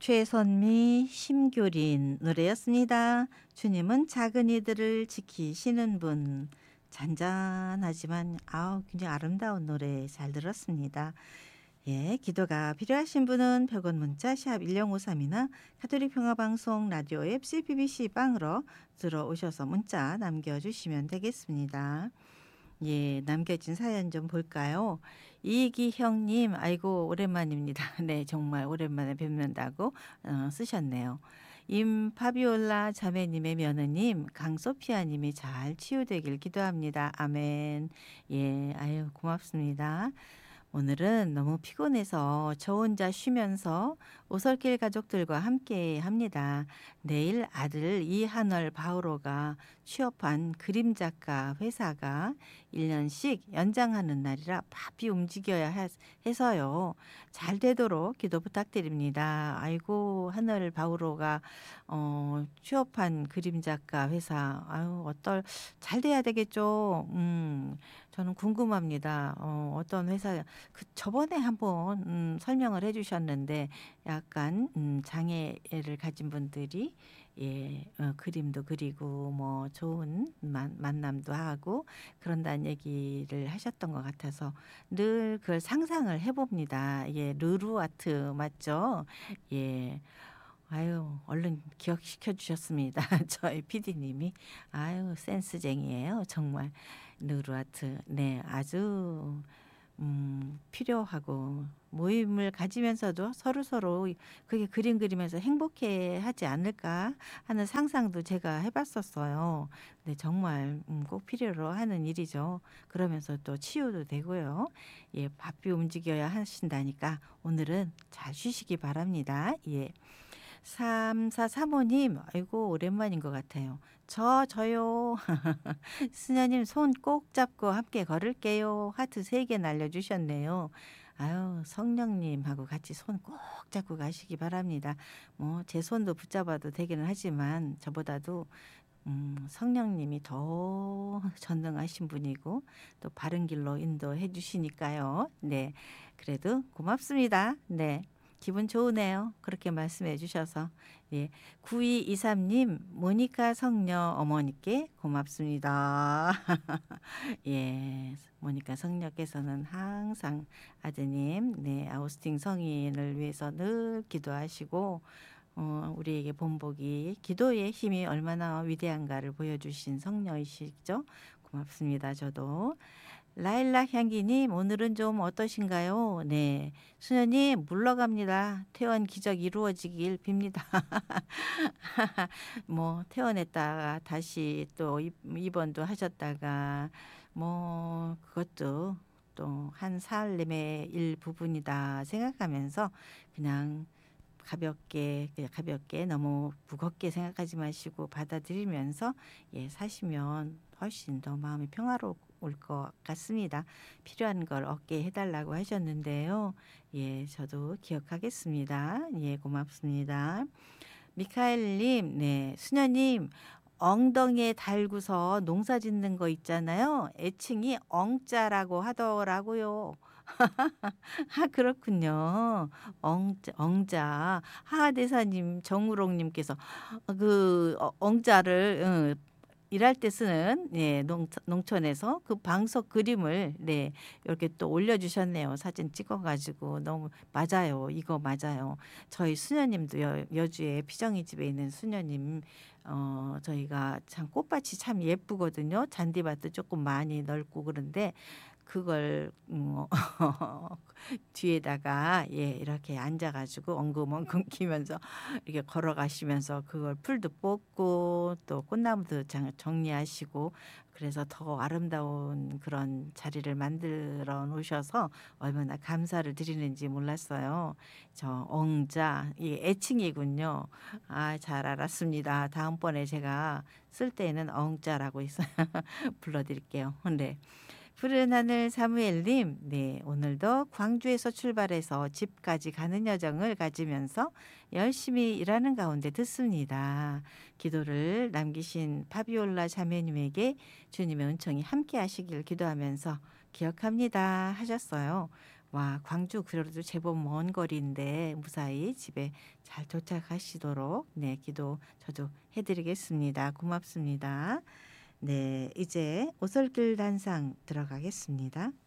최선미 심교린 노래였습니다. 주님은 작은 이들을 지키시는 분. 잔잔하지만 굉장히 아름다운 노래 잘 들었습니다. 예, 기도가 필요하신 분은 100원 문자 샵 1053이나 가톨릭 평화방송 라디오 앱 CBBC 빵으로 들어오셔서 문자 남겨주시면 되겠습니다. 예, 남겨진 사연 좀 볼까요? 이기형님, 아이고 오랜만입니다. 네, 정말 오랜만에 뵙는다고 쓰셨네요. 임파비올라 자매님의 며느님, 강소피아님이 잘 치유되길 기도합니다. 아멘. 예, 아유 고맙습니다. 오늘은 너무 피곤해서 저 혼자 쉬면서 오솔길 가족들과 함께 합니다. 내일 아들 이한월 바오로가 취업한 그림 작가 회사가 1년씩 연장하는 날이라 바삐 움직여야 해서요. 잘 되도록 기도 부탁드립니다. 아이고 한월 바오로가 취업한 그림 작가 회사 잘 돼야 되겠죠. 저는 궁금합니다. 어떤 회사 저번에 한번 설명을 해 주셨는데 약간 장애를 가진 분들이 그림도 그리고 뭐 좋은 만남도 하고 그런다는 얘기를 하셨던 것 같아서 늘 그걸 상상을 해 봅니다. 예, 르루 아트 맞죠? 예. 아유, 얼른 기억시켜 주셨습니다. 저희 PD님이. 아유, 센스쟁이에요. 정말. 르루아트. 네, 아주 필요하고 모임을 가지면서도 서로서로 그게 그림 그리면서 행복해 하지 않을까 하는 상상도 제가 해봤었어요. 네, 정말 꼭 필요로 하는 일이죠. 그러면서 또 치유도 되고요. 예, 바삐 움직여야 하신다니까 오늘은 잘 쉬시기 바랍니다. 예. 3435님, 아이고, 오랜만인 것 같아요. 저요. 수녀님 손 꼭 잡고 함께 걸을게요. 하트 3개 날려주셨네요. 아유, 성령님하고 같이 손 꼭 잡고 가시기 바랍니다. 뭐, 제 손도 붙잡아도 되기는 하지만 저보다도 성령님이 더 전능하신 분이고 또 바른 길로 인도해 주시니까요. 네. 그래도 고맙습니다. 네. 기분 좋으네요. 그렇게 말씀해 주셔서. 예. 9223님, 모니카 성녀 어머니께 고맙습니다. 예. 모니카 성녀께서는 항상 아드님, 네, 아우스틴 성인을 위해서 늘 기도하시고, 우리에게 본보기, 기도의 힘이 얼마나 위대한가를 보여주신 성녀이시죠? 고맙습니다. 저도. 라일락 향기님, 오늘은 좀 어떠신가요? 네. 수녀님, 물러갑니다. 퇴원 기적 이루어지길 빕니다. 뭐, 퇴원했다가 다시 또 입원도 하셨다가, 뭐, 그것도 또 한 살림의 일부분이다 생각하면서 그냥 가볍게 너무 무겁게 생각하지 마시고 받아들이면서 사시면 훨씬 더 마음이 평화로울 것 같습니다. 필요한 걸 얻게 해달라고 하셨는데요. 예, 저도 기억하겠습니다. 예, 고맙습니다. 미카엘님, 네, 수녀님, 엉덩이에 달고서 농사 짓는 거 있잖아요. 애칭이 엉자라고 하더라고요. 그렇군요. 엉자. 하하대사님, 정우롱님께서 엉자를 일할 때 쓰는 농촌에서 그 방석 그림을 이렇게 또 올려주셨네요. 사진 찍어가지고 너무 맞아요. 이거 맞아요. 저희 수녀님도 여주에 피정이 집에 있는 수녀님 저희가 참 꽃밭이 참 예쁘거든요. 잔디밭도 조금 많이 넓고 그런데 그걸 뒤에다가 이렇게 앉아가지고 엉금엉금 키면서 이렇게 걸어가시면서 그걸 풀도 뽑고 또 꽃나무도 정리하시고 그래서 더 아름다운 그런 자리를 만들어 놓으셔서 얼마나 감사를 드리는지 몰랐어요. 저 엉자 이 애칭이군요. 잘 알았습니다. 다음번에 제가 쓸 때는 엉자라고 있어요. 불러드릴게요. 네. 푸른 하늘 사무엘님, 네, 오늘도 광주에서 출발해서 집까지 가는 여정을 가지면서 열심히 일하는 가운데 듣습니다. 기도를 남기신 파비올라 자매님에게 주님의 은총이 함께 하시길 기도하면서 기억합니다 하셨어요. 와, 광주 그래도 제법 먼 거리인데 무사히 집에 잘 도착하시도록 네, 기도 저도 해드리겠습니다. 고맙습니다. 네, 이제 오솔길 단상 들어가겠습니다.